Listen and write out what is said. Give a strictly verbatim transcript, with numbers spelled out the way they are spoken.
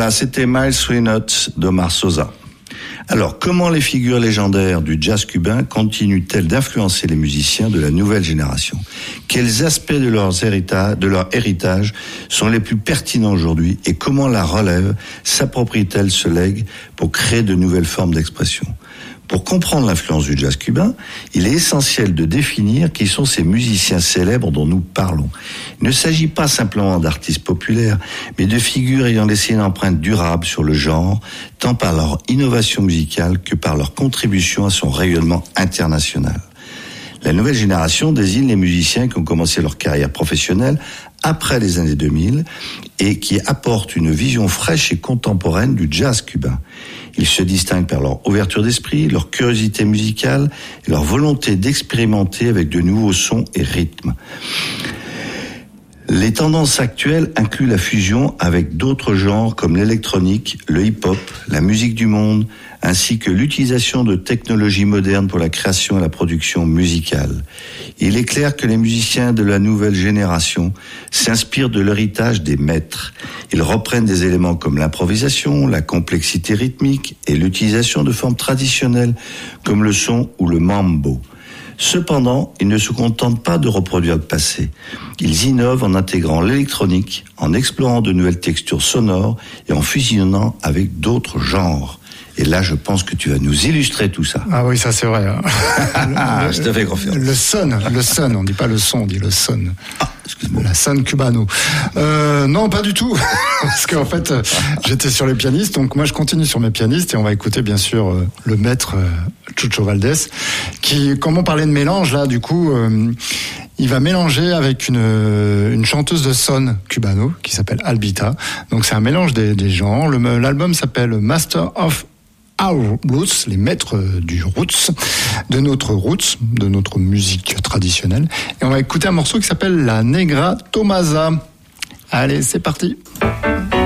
Voilà, c'était Miles Sweeney d'Omar Sosa. Alors, comment les figures légendaires du jazz cubain continuent-elles d'influencer les musiciens de la nouvelle génération ? Quels aspects de, leurs héritages, de leur héritage sont les plus pertinents aujourd'hui et comment la relève s'approprie-t-elle ce legs pour créer de nouvelles formes d'expression ? Pour comprendre l'influence du jazz cubain, il est essentiel de définir qui sont ces musiciens célèbres dont nous parlons. Il ne s'agit pas simplement d'artistes populaires, mais de figures ayant laissé une empreinte durable sur le genre, tant par leur innovation musicale que par leur contribution à son rayonnement international. La nouvelle génération désigne les musiciens qui ont commencé leur carrière professionnelle après les années deux mille et qui apportent une vision fraîche et contemporaine du jazz cubain. Ils se distinguent par leur ouverture d'esprit, leur curiosité musicale et leur volonté d'expérimenter avec de nouveaux sons et rythmes. Les tendances actuelles incluent la fusion avec d'autres genres comme l'électronique, le hip-hop, la musique du monde, ainsi que l'utilisation de technologies modernes pour la création et la production musicale. Il est clair que les musiciens de la nouvelle génération s'inspirent de l'héritage des maîtres. Ils reprennent des éléments comme l'improvisation, la complexité rythmique et l'utilisation de formes traditionnelles comme le son ou le mambo. Cependant, ils ne se contentent pas de reproduire le passé. Ils innovent en intégrant l'électronique, en explorant de nouvelles textures sonores et en fusionnant avec d'autres genres. Et là, je pense que tu vas nous illustrer tout ça. Ah oui, ça c'est vrai. Ah, je te fais confiance. Le son, le son, on dit pas le son, on dit le son. Ah, excuse-moi. La son cubano. Euh, non, pas du tout. Parce qu'en fait, j'étais sur les pianistes, donc moi je continue sur mes pianistes et on va écouter bien sûr euh, le maître euh, Chucho Valdés, qui, comme on parlait de mélange là, du coup, euh, il va mélanger avec une, une chanteuse de son cubano qui s'appelle Albita. Donc c'est un mélange des, des genres. Le, l'album s'appelle Master of Our Roots, les maîtres du roots, de notre roots, de notre musique traditionnelle. Et on va écouter un morceau qui s'appelle La Negra Tomasa. Allez, c'est parti.